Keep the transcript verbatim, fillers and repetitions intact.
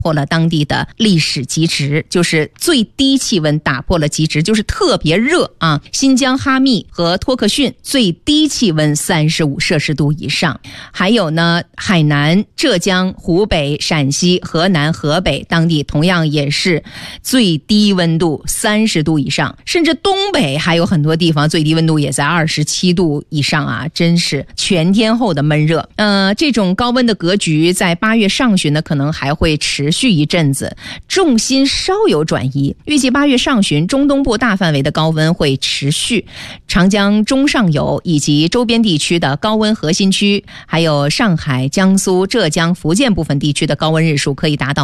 破了当地的历史极值，就是最低气温打破了极值，就是特别热啊。新疆哈密和托克逊最低气温三十五摄氏度以上，还有呢，海南、浙江、湖北、陕西、河南、河北当地同样也是最低温度三十度以上，甚至东北还有很多地方最低温度也在二十七度以上啊，真是全天候的闷热。呃，这种高温的格局在八月上旬呢，可能还会持续一阵子，重心稍有转移。预计八月上旬，中东部大范围的高温会持续，长江中上游以及周边地区的高温核心区，还有上海、江苏、浙江、福建部分地区的高温日数可以达到